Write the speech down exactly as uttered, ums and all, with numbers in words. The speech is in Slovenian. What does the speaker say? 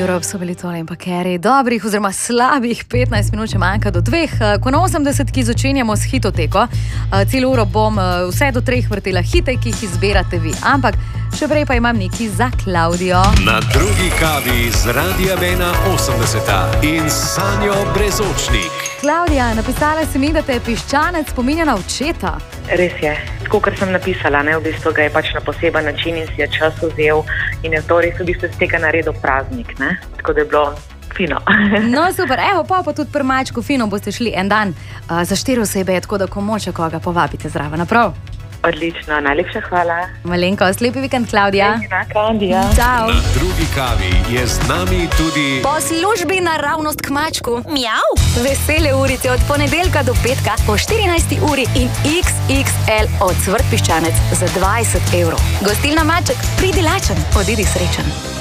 Europe so bili tole in pa Carey. Dobrih oziroma slabih petnajst minut še manjka do dveh. Ko na osemdesetki začenjamo s hitoteko, celo uro bom vse do treh vrtela hite, ki jih izberate vi. Ampak še prej pa imam nekaj za Klaudijo. Na drugi kavi z Radia Ena osemdeseta in Sanjo Brezočnik. Klaudija, napisala si mi, da te piščanec spominja na očeta. Res je. Tako, kar sem napisala, ne, v bistvu ga je pač na poseben način in si je čas vzel in je to res v bistvu z tega naredil praznik, ne. Tako da je bilo fino. No, super. Evo, pa pa tudi pri Mačku fino boste šli en dan uh, za štiri osebe, tako da ko moče koga povabite zraven, prav? Odlično, najlepša hvala. Malenkost, lepi vikend, Klaudija. Čau. Na drugi kavi je z nami tudi po službi naravnost k Mačku. Mjav. Vesele urice od ponedeljka do petka po štirinajsti uri in iks iks el od Cvrt piščanec za dvajset evrov. Gostilna Maček, pridi lačen, odidi srečen.